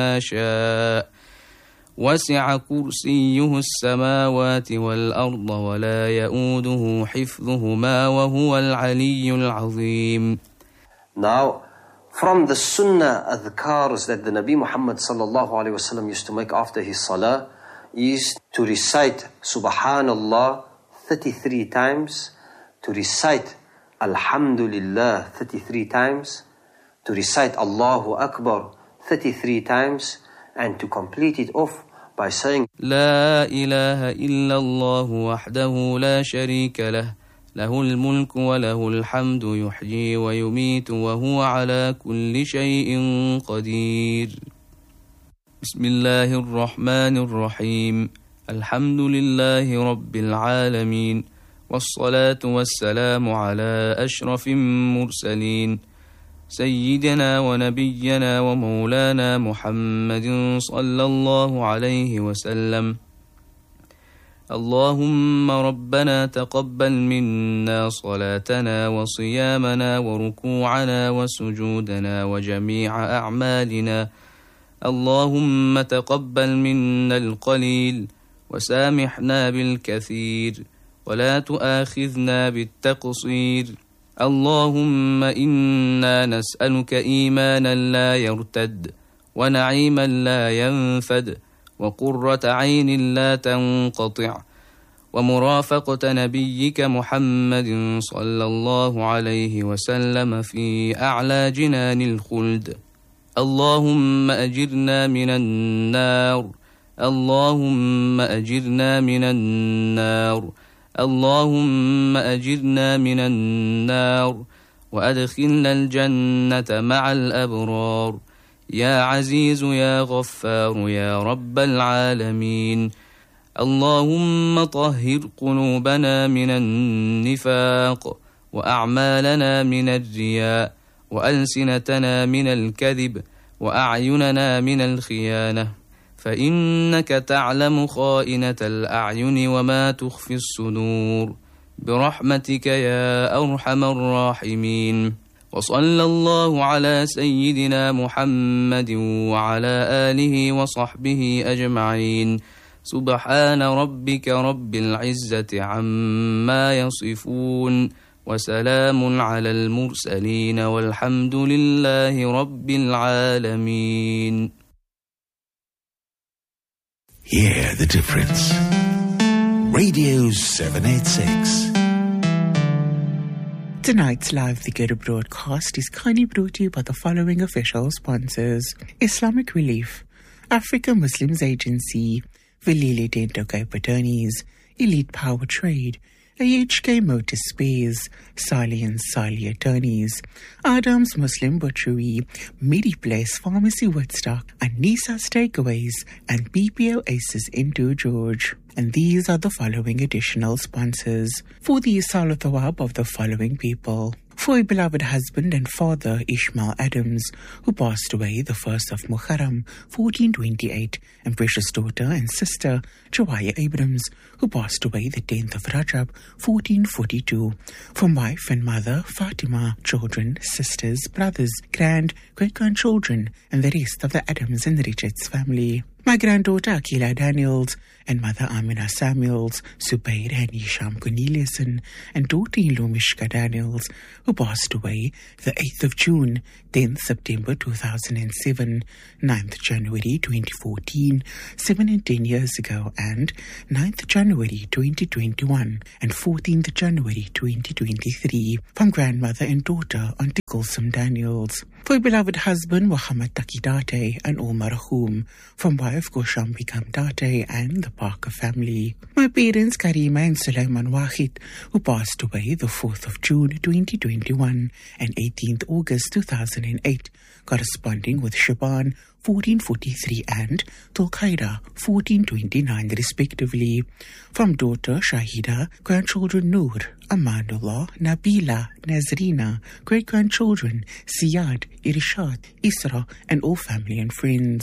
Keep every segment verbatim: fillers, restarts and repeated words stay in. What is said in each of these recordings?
شاء وسع كرسيه السماوات والأرض ولا يؤوده حفظهما وهو العلي العظيم. Now, from the sunnah adhkars that the Nabi Muhammad sallallahu alayhi wasallam used to make after his salah is to recite Subhanallah thirty-three times, to recite Alhamdulillah thirty-three times, to recite Allahu Akbar thirty-three times, and to complete it off by saying لا إله إلا الله وحده لا شريك له له الملك وله الحمد يحيي ويميت وهو على كل شيء قدير. بسم الله الرحمن الرحيم. الحمد لله رب العالمين والصلاة والسلام على أشرف المرسلين سيدنا ونبينا ومولانا محمد صلى الله عليه وسلم. اللهم ربنا تقبل منا صلاتنا وصيامنا وركوعنا وسجودنا وجميع أعمالنا. اللهم تقبل منا القليل وسامحنا بالكثير ولا تؤاخذنا بالتقصير. اللهم إنا نسألك إيمانا لا يرتد ونعيما لا ينفد وقرة عين لا تنقطع ومرافقة نبيك محمد صلى الله عليه وسلم في أعلى جنان الخلد. اللهم أجرنا من النار. اللهم أجرنا من النار. اللهم أجرنا من النار وأدخلنا الجنة مع الأبرار يا عزيز يا غفار يا رب العالمين. اللهم طهر قلوبنا من النفاق وأعمالنا من الرياء وألسنتنا من الكذب وأعيننا من الخيانة، فإنك تعلم خائنة الأعين وما تخفي الصدور برحمتك يا أرحم الراحمين. وصلى الله على سيدنا محمد وعلى آله وصحبه أجمعين. سبحان ربك رب العزة عما يصفون وسلام على المرسلين والحمد لله رب العالمين. Hear the difference. Radio seven eighty-six. Tonight's Live Together broadcast is kindly brought to you by the following official sponsors: Islamic Relief, Africa Muslims Agency, Velile Dentokai Paternies, Elite Power Trade, A H K Motor Spares, Sali and Sali Attorneys, Adams Muslim Butchery, Midi-Place Pharmacy Woodstock, Anisa's Takeaways, and B P O Aces Into George. And these are the following additional sponsors for the Isal Thawab of the following people. For a beloved husband and father, Ishmael Adams, who passed away the first of Muharram, fourteen twenty-eight, and precious daughter and sister, Jawaya Abrams, who passed away the tenth of Rajab, fourteen forty-two. For wife and mother, Fatima, children, sisters, brothers, grand, great-grandchildren, and the rest of the Adams and Richards family. My granddaughter Akila Daniels and mother Amina Samuels, Subair and Isham Corneliuson, and daughter-in-law Mishka Daniels, who passed away the eighth of June, tenth September two thousand seven, ninth January twenty fourteen, seven and ten years ago, and ninth January twenty twenty-one, and fourteenth January twenty twenty-three, from grandmother and daughter Auntie Kulsum Daniels. For beloved husband Muhammad Taki Date and all marhum, from wife Gosham Bikam Date and the Parker family. My parents Karima and Sulaiman Wahid, who passed away the fourth of June twenty twenty-one and eighteenth August two thousand eight, corresponding with Shaban fourteen forty-three and Tulkaida fourteen twenty-nine respectively. From daughter Shahida, grandchildren Noor, Amanullah, Nabila, Nazrina, great-grandchildren Siyad, Irshad, Isra, and all family and friends.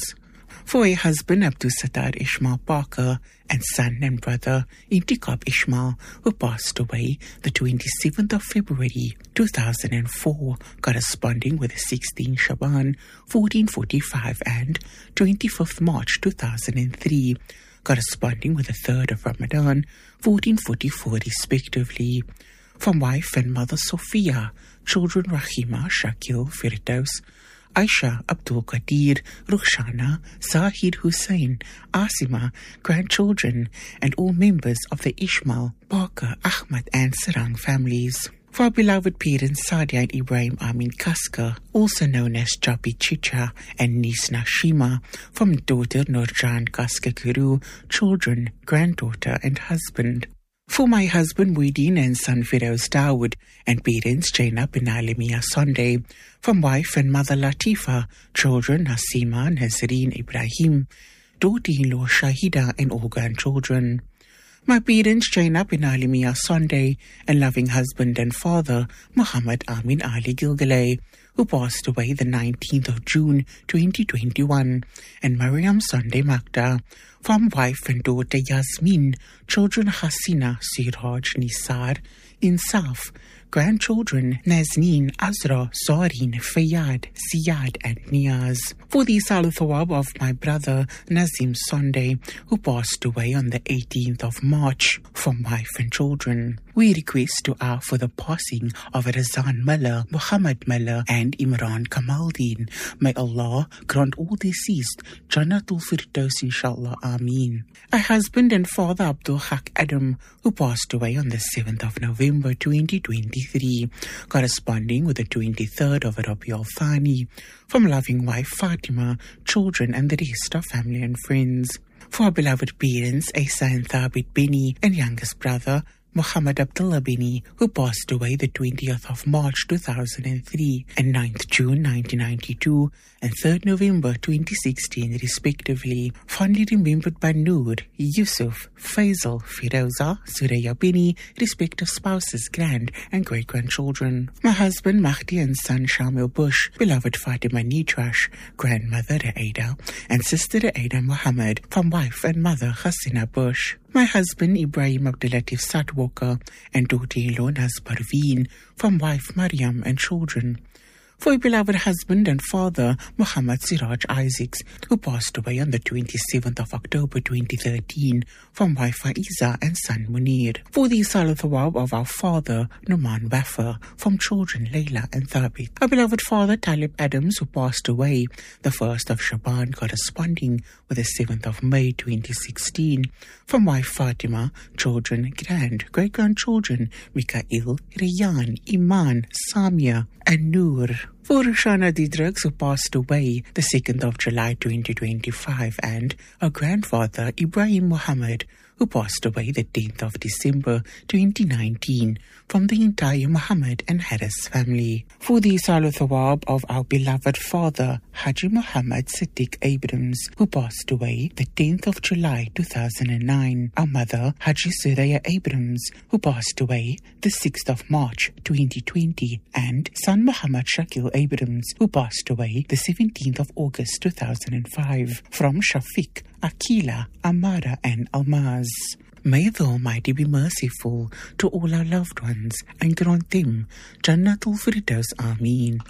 For a husband, Abdul Sattar Ishmael Parker, and son and brother, Intiqab Ishmael, who passed away the twenty-seventh of February two thousand four, corresponding with the sixteenth Shaban fourteen forty-five and twenty-fifth March two thousand three, corresponding with the third of Ramadan fourteen forty-four respectively. From wife and mother Sophia, children Rahima, Shakil, Firdaus, Aisha, Abdul Qadir, Rukhshana, Zahid Hussain, Asima, grandchildren, and all members of the Ishmael, Parker, Ahmad, and Sarang families. For our beloved parents Sadia and Ibrahim Amin Kaska, also known as Jabi Chicha, and niece Nashima, from daughter Nurjan Kaska Guru, children, granddaughter, and husband. For my husband Muhyiddin and son Firoz Dawood, and parents Jainab and Alimia Sunday, from wife and mother Latifa, children Nasima, Nazreen, Ibrahim, daughter-in-law Shahida, and all grandchildren. My parents Jainab and Alimia Sunday, and loving husband and father Muhammad Amin Ali Gilgale, who passed away the nineteenth of June twenty twenty-one, and Mariam Sunday Magda, from wife and daughter Yasmin, children Hasina, Siraj, Nisar, Insaf, grandchildren Nazneen, Azra, Zareen, Fayyad, Siyad, and Niaz. For the Saluthawab of my brother Nazim Sunday, who passed away on the eighteenth of March, from wife and children. We request dua for the passing of Razan Miller, Muhammad Miller, and Imran Kamaldeen. May Allah grant all deceased Jannatul Firdaus, inshallah. Ameen. A husband and father Abdul Haq Adam, who passed away on the seventh of November twenty twenty-three, corresponding with the twenty-third of Rabi al-Thani, from loving wife Fatima, children, and the rest of family and friends. For our beloved parents Asa and Thabit Bini, and youngest brother Muhammad Abdullah Bini, who passed away the twentieth of March two thousand three, and ninth of June nineteen ninety-two, and third of November twenty sixteen respectively, fondly remembered by Noor, Yusuf, Faisal, Firoza, Suraya Bini, respective spouses, grand and great-grandchildren. My husband Mahdi and son Shamil Bush, beloved Fatima Nitrash, grandmother Aida, and sister Aida Muhammad, from wife and mother Hasina Bush. My husband Ibrahim Abdulatif Satwalker, and daughter-in-law Naz Parveen, from wife Maryam and children. For a beloved husband and father Muhammad Siraj Isaacs, who passed away on the twenty-seventh of October twenty thirteen, from wife Faiza and son Munir. For the Salathawab of our father Numan Wafa, from children Layla and Thabit. Our beloved father Talib Adams, who passed away the first of Shaban, corresponding with the seventh of May twenty sixteen, from wife Fatima, children, grand, great-grandchildren Mikael, Riyan, Iman, Samia, and Noor. For Rushana Didrugs, who passed away the second of July twenty twenty-five, and our grandfather Ibrahim Muhammad, who passed away the tenth of December twenty nineteen, from the entire Muhammad and Harris family. For the Saluthawab of our beloved father Haji Muhammad Siddiq Abrams, who passed away the tenth of July two thousand nine, our mother Haji Suraya Abrams, who passed away the sixth of March twenty twenty, and son Muhammad Shakil Abrams, who passed away the seventeenth of August two thousand five, from Shafiq, Akila, Amara, and Almaz. May the Almighty be merciful to all our loved ones and grant them Jannatul Firdaus. Ameen.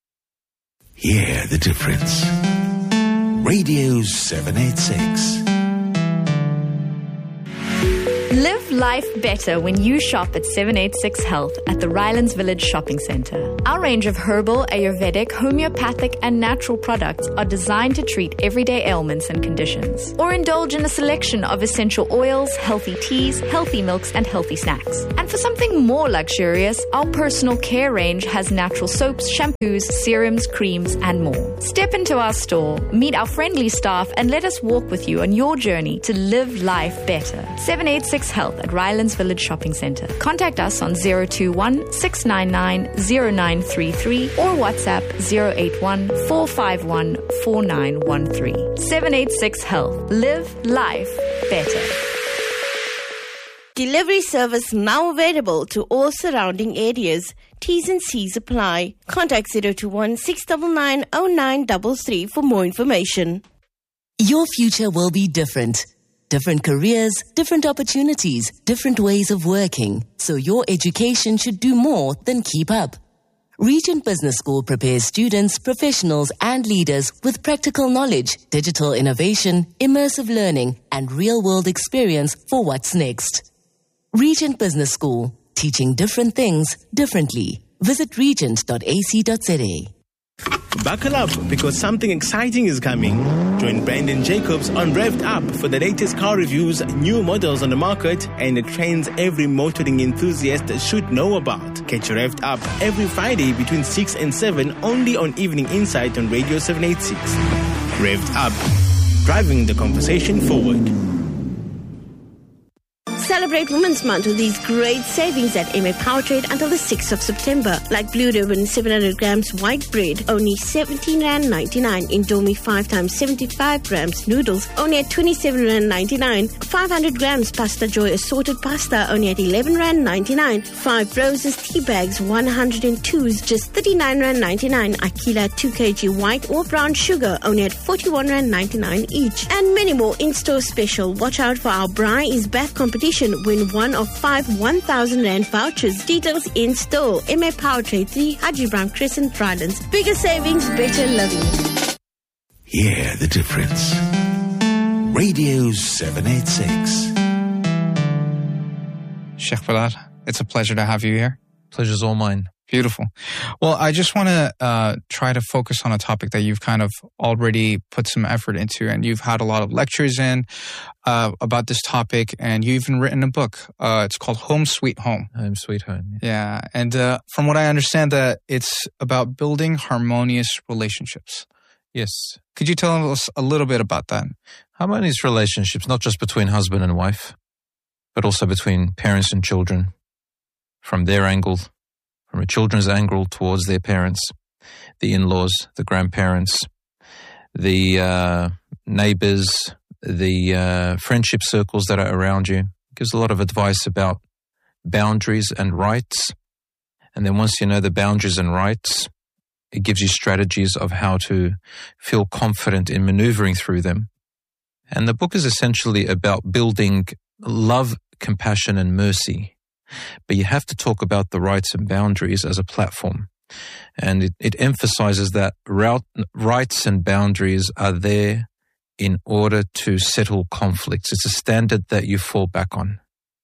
Hear the difference. Radio seven eighty-six. Live life better when you shop at seven eighty-six Health at the Rylands Village Shopping Centre. Our range of herbal, Ayurvedic, homeopathic and natural products are designed to treat everyday ailments and conditions. Or indulge in a selection of essential oils, healthy teas, healthy milks and healthy snacks. And for something more luxurious, our personal care range has natural soaps, shampoos, serums, creams and more. Step into our store, meet our friendly staff and let us walk with you on your journey to live life better. seven eighty-six Health at Rylands Village Shopping Centre. Contact us on zero two one, six nine nine, zero nine three three or WhatsApp zero eight one, four five one, four nine one three. seven eighty-six Health. Live life better. Delivery service now available to all surrounding areas. T's and C's apply. Contact zero two one, six nine nine, zero nine three three for more information. Your future will be different. Different careers, different opportunities, different ways of working. So your education should do more than keep up. Regent Business School prepares students, professionals, and leaders with practical knowledge, digital innovation, immersive learning, and real-world experience for what's next. Regent Business School, teaching different things differently. Visit regent dot a c dot z a. Buckle up, because something exciting is coming. Join Brandon Jacobs on Revved Up for the latest car reviews, new models on the market, and the trends every motoring enthusiast should know about. Catch Revved Up every Friday between six and seven, only on Evening Insight on Radio seven eighty-six. Revved Up, driving the conversation forward. Celebrate Women's Month with these great savings at M A Powertrade until the sixth of September. Like Blue Ribbon seven hundred grams white bread, only seventeen rand ninety-nine. Indomie five times seventy-five grams noodles, only at twenty-seven rand ninety-nine. five hundred grams Pasta Joy assorted pasta, only at eleven rand ninety-nine. five Roses tea bags, one hundred twos, just thirty-nine rand ninety-nine. Aquila two kilograms white or brown sugar, only at forty-one rand ninety-nine each. And many more in-store special. Watch out for our Bri is Back competition. Win one of five one thousand rand vouchers. Details in store. M A Powertrade, three Haji Brown Crescent, Rylands. Bigger savings, better living. Hear the difference. Radio seven eighty-six. Sheikh Bilal, it's a pleasure to have you here. Pleasure's all mine. Beautiful. Well, I just want to uh, try to focus on a topic that you've kind of already put some effort into, and you've had a lot of lectures in uh, about this topic, and you've even written a book. Uh, it's called Home Sweet Home. Home Sweet Home. Yeah, yeah. And uh, from what I understand, that it's about building harmonious relationships. Yes. Could you tell us a little bit about that? Harmonious relationships, not just between husband and wife, but also between parents and children, from their angle, from a children's angle towards their parents, the in-laws, the grandparents, the uh, neighbors, the uh, friendship circles that are around you. It gives a lot of advice about boundaries and rights. And then once you know the boundaries and rights, it gives you strategies of how to feel confident in maneuvering through them. And the book is essentially about building love, compassion, and mercy. But you have to talk about the rights and boundaries as a platform. And it, it emphasizes that route, rights and boundaries are there in order to settle conflicts. It's a standard that you fall back on.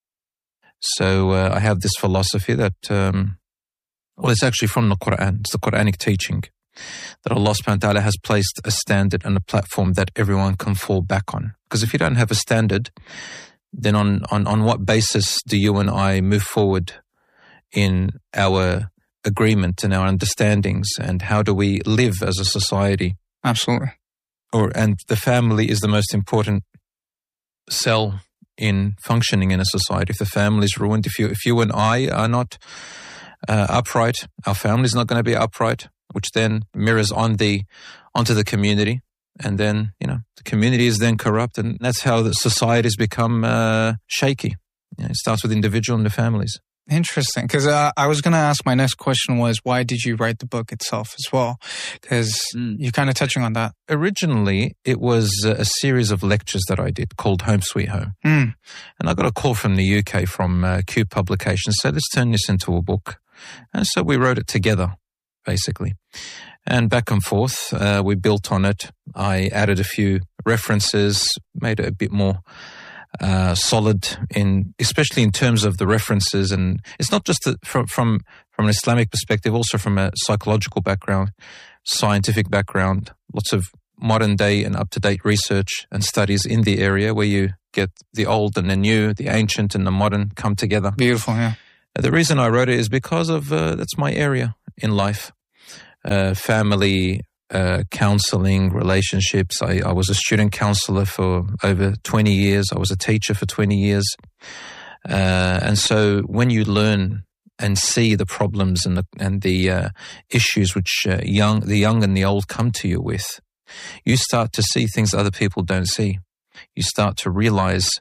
So uh, I have this philosophy that, um, well, it's actually from the Quran. It's the Quranic teaching that Allah subhanahu wa ta'ala has placed a standard and a platform that everyone can fall back on. Because if you don't have a standard, then on, on, on what basis do you and I move forward in our agreement and our understandings, and how do we live as a society? Absolutely. Or and the family is the most important cell in functioning in a society. If the family is ruined, if you if you and I are not uh, upright, our family is not going to be upright, which then mirrors on the onto the community. And then, you know, the community is then corrupt, and that's how the societies become uh, shaky. You know, it starts with individual and the families. Interesting, because uh, I was going to ask, my next question was, why did you write the book itself as well? Because mm. you're kind of touching on that. Originally, it was a series of lectures that I did called Home Sweet Home. Mm. And I got a call from the U K, from uh, Cube Publications, said, let's turn this into a book. And so we wrote it together, basically. And back and forth, uh, we built on it. I added a few references, made it a bit more uh, solid, in especially in terms of the references. And it's not just the, from, from from an Islamic perspective, also from a psychological background, scientific background, lots of modern day and up-to-date research and studies in the area where you get the old and the new, the ancient and the modern come together. Beautiful, yeah. The reason I wrote it is because of uh, that's my area in life. Uh, family, uh, counseling, relationships. I, I was a student counselor for over twenty years. I was a teacher for twenty years. Uh, and so when you learn and see the problems and the, and the uh, issues which uh, young, the young and the old come to you with, you start to see things other people don't see. You start to realize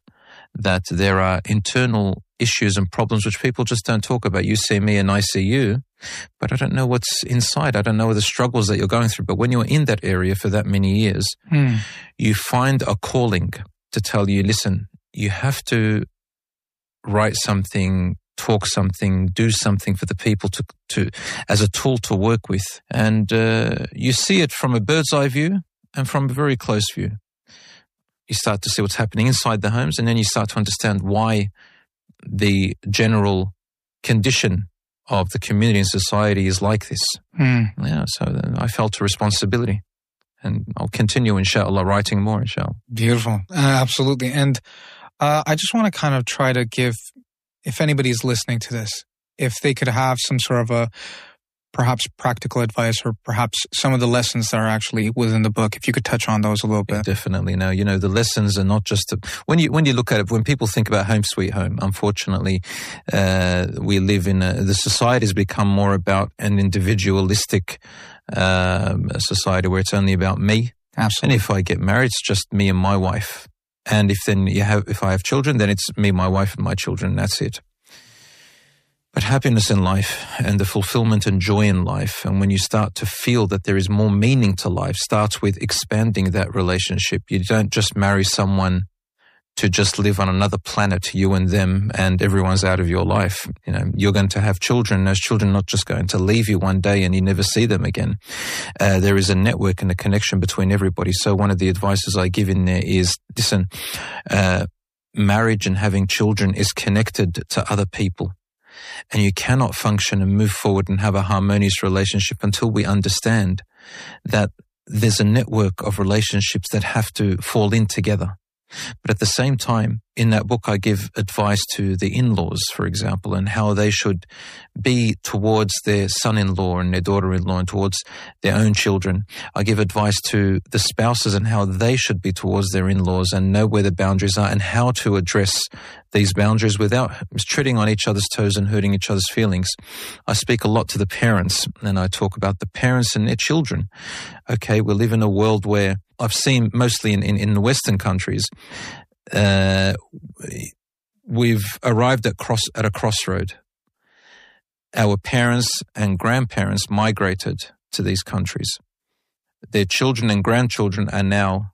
that there are internal issues and problems which people just don't talk about. You see me and I see you, but I don't know what's inside. I don't know the struggles that you're going through. But when you're in that area for that many years, mm. you find a calling to tell you, listen, you have to write something, talk something, do something for the people to, to as a tool to work with. And uh, you see it from a bird's eye view and from a very close view. You start to see what's happening inside the homes, and then you start to understand why the general condition of the community and society is like this. Mm. Yeah, so then I felt a responsibility. And I'll continue, inshallah, writing more, inshallah. Beautiful. Uh, absolutely. And uh, I just want to kind of try to give, if anybody's listening to this, if they could have some sort of a perhaps practical advice or perhaps some of the lessons that are actually within the book, if you could touch on those a little bit. Yeah, definitely. Now, you know, the lessons are not just, a, when you when you look at it, when people think about home sweet home, unfortunately, uh, we live in a, the society has become more about an individualistic um, society where it's only about me. Absolutely. And if I get married, it's just me and my wife. And if then you have, if I have children, then it's me, my wife, and my children, and that's it. But happiness in life and the fulfillment and joy in life, and when you start to feel that there is more meaning to life, starts with expanding that relationship. You don't just marry someone to just live on another planet, you and them, and everyone's out of your life. You know, you're going to have children. Those children are not just going to leave you one day and you never see them again. Uh, there is a network and a connection between everybody. So one of the advices I give in there is, listen, uh, marriage and having children is connected to other people. And you cannot function and move forward and have a harmonious relationship until we understand that there's a network of relationships that have to fall in together. But at the same time, in that book, I give advice to the in-laws, for example, and how they should be towards their son-in-law and their daughter-in-law and towards their own children. I give advice to the spouses and how they should be towards their in-laws and know where the boundaries are and how to address these boundaries without treading on each other's toes and hurting each other's feelings. I speak a lot to the parents, and I talk about the parents and their children. Okay, we live in a world where I've seen mostly in, in, in the Western countries, uh, we've arrived at cross at a crossroad. Our parents and grandparents migrated to these countries. Their children and grandchildren are now,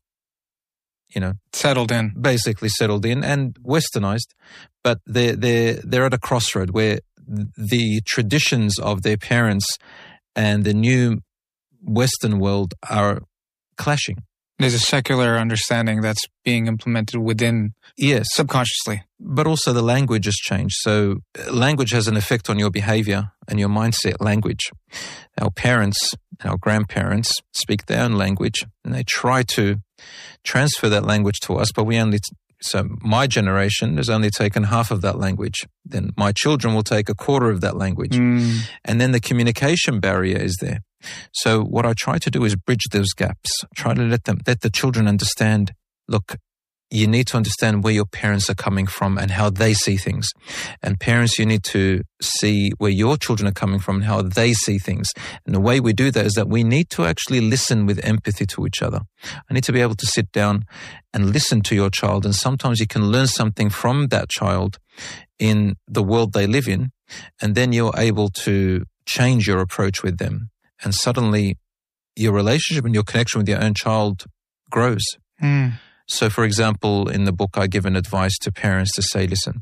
you know, settled in, basically settled in and westernized, but they're they're they're at a crossroad where the traditions of their parents and the new Western world are clashing. There's a secular understanding that's being implemented within, yes, subconsciously. But also the language has changed. So language has an effect on your behavior and your mindset. Language. Our parents, our grandparents speak their own language and they try to transfer that language to us, but we only, so my generation has only taken half of that language. Then my children will take a quarter of that language. Mm. And then the communication barrier is there. So what I try to do is bridge those gaps. Try to let them, let the children understand, look, you need to understand where your parents are coming from and how they see things. And parents, you need to see where your children are coming from and how they see things. And the way we do that is that we need to actually listen with empathy to each other. I need to be able to sit down and listen to your child. And sometimes you can learn something from that child in the world they live in. And then you're able to change your approach with them. And suddenly your relationship and your connection with your own child grows. Mm. So, for example, in the book, I give an advice to parents to say, listen,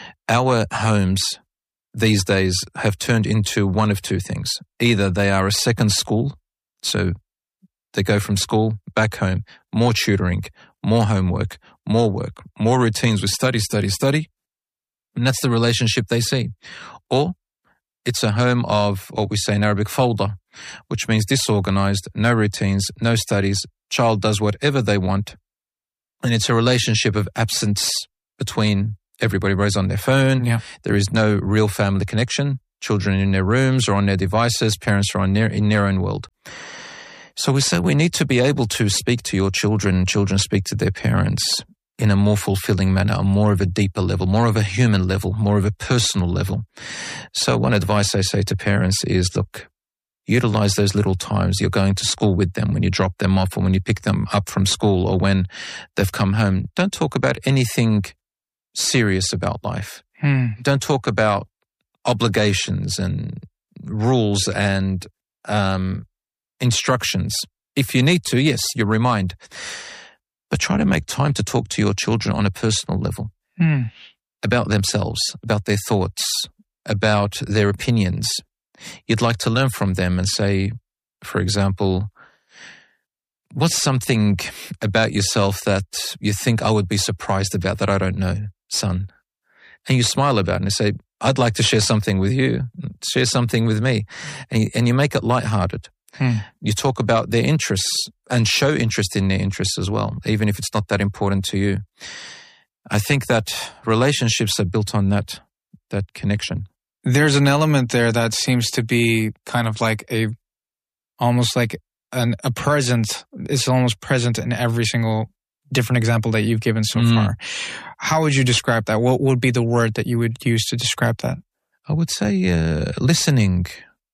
our homes these days have turned into one of two things. Either they are a second school, so they go from school back home, more tutoring, more homework, more work, more routines with study, study, study. And that's the relationship they see. Or it's a home of what we say in Arabic, fawda, which means disorganized, no routines, no studies, child does whatever they want. And it's a relationship of absence between everybody. Everybody's on their phone. Yeah. There is no real family connection. Children in their rooms or on their devices. Parents are on their, in their own world. So we say we need to be able to speak to your children. Children speak to their parents in a more fulfilling manner, a more of a deeper level, more of a human level, more of a personal level. So one advice I say to parents is, look, utilize those little times you're going to school with them, when you drop them off or when you pick them up from school or when they've come home. Don't talk about anything serious about life. Hmm. Don't talk about obligations and rules and um, instructions. If you need to, yes, you remind. But try to make time to talk to your children on a personal level Hmm. about themselves, about their thoughts, about their opinions. You'd like to learn from them and say, for example, what's something about yourself that you think I would be surprised about that I don't know, son? And you smile about it and say, I'd like to share something with you, share something with me. And you, and you make it lighthearted. Hmm. You talk about their interests and show interest in their interests as well, even if it's not that important to you. I think that relationships are built on that, that connection. There's an element there that seems to be kind of like a, almost like an, a present. It's almost present in every single different example that you've given so Mm. far. How would you describe that? What would be the word that you would use to describe that? I would say uh, listening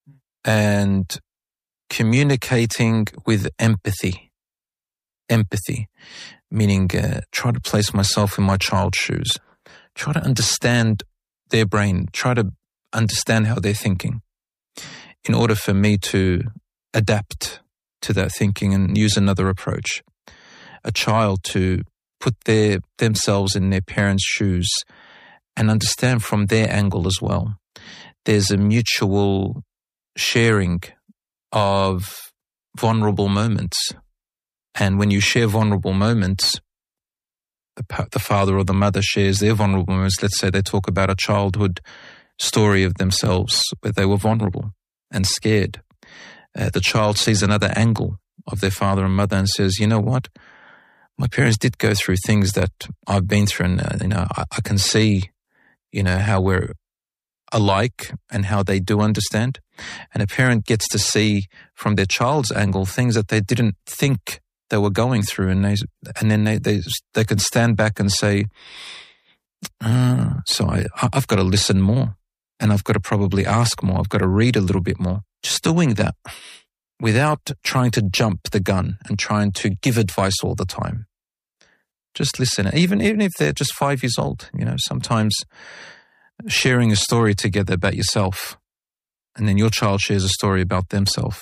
and communicating with empathy. Empathy, meaning uh, try to place myself in my child's shoes. Try to understand their brain. Try to understand how they're thinking in order for me to adapt to that thinking and use another approach. A child to put their themselves in their parents' shoes and understand from their angle as well. There's a mutual sharing of vulnerable moments. And when you share vulnerable moments, the, the father or the mother shares their vulnerable moments. Let's say they talk about a childhood story of themselves where they were vulnerable and scared. Uh, the child sees another angle of their father and mother and says, you know what? My parents did go through things that I've been through, and uh, you know, I, I can see, you know, how we're alike and how they do understand. And a parent gets to see from their child's angle things that they didn't think they were going through, and they, and then they they they can stand back and say, uh, "So I I've got to listen more, and I've got to probably ask more. I've got to read a little bit more." Just doing that without trying to jump the gun and trying to give advice all the time. Just listen, even even if they're just five years old. You know, sometimes sharing a story together about yourself, and then your child shares a story about themselves,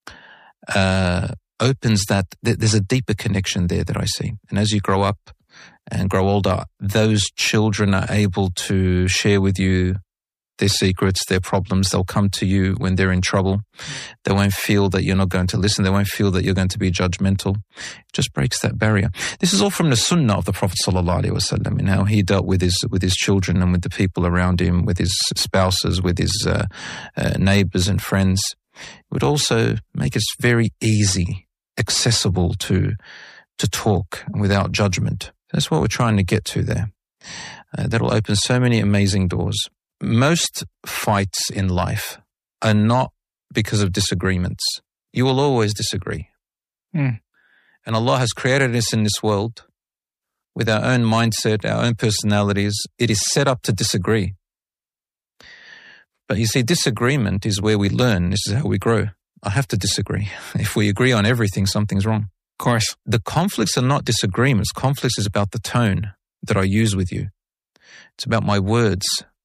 uh, opens that. There's a deeper connection there that I see. And as you grow up and grow older, those children are able to share with you their secrets, their problems. They'll come to you when they're in trouble. They won't feel that you're not going to listen. They won't feel that you're going to be judgmental. It just breaks that barrier. This is all from the sunnah of the Prophet sallallahu alaihi wasallam, and how he dealt with his with his children and with the people around him, with his spouses, with his uh, uh, neighbors and friends. It would also make it very easy, accessible to to talk without judgment. That's what we're trying to get to there. Uh, that'll open so many amazing doors. Most fights in life are not because of disagreements. You will always disagree. Mm. And Allah has created us in this world with our own mindset, our own personalities. It is set up to disagree. But you see, disagreement is where we learn. This is how we grow. I have to disagree. If we agree on everything, something's wrong. Of course. The conflicts are not disagreements. Conflicts is about the tone that I use with you. It's about my words.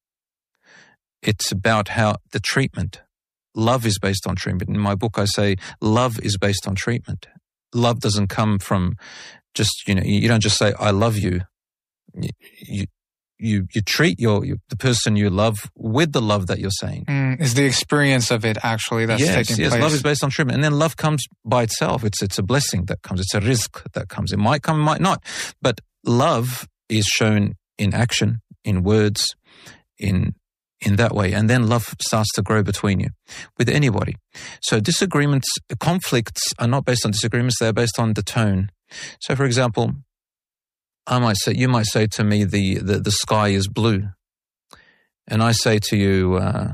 It's about how the treatment. Love is based on treatment. In my book, I say love is based on treatment. Love doesn't come from just, you know, you don't just say, I love you. You, you, you, you treat your, you, the person you love with the love that you're saying. Mm, is the experience of it actually that's yes, taking yes, place. Love is based on treatment. And then love comes by itself. It's, it's a blessing that comes. It's a rizq that comes. It might come, it might not. But love is shown in action, in words, in in that way. And then love starts to grow between you with anybody. So disagreements, conflicts are not based on disagreements. They're based on the tone. So for example, I might say, you might say to me, the, the, the sky is blue. And I say to you, uh,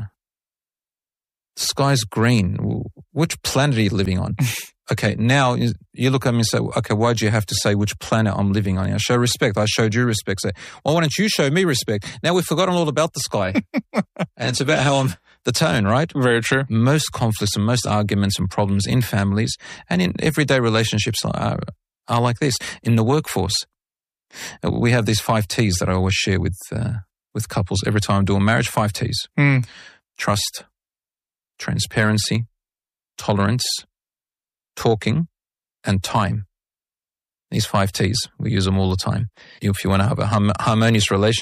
the sky's green. Which planet are you living on? Okay, now you look at me and say, okay, why do you have to say which planet I'm living on? I show respect. I showed you respect. Say, well, why don't you show me respect? Now we've forgotten all about the sky. And it's about how I'm, the tone, right? Very true. Most conflicts and most arguments and problems in families and in everyday relationships are, are like this. In the workforce, Uh, We have these five T's that I always share with uh, with couples every time I'm doing marriage. Five T's: Mm. trust, transparency, tolerance, talking, and time. These five T's, we use them all the time. If you want to have a harm- harmonious relationship,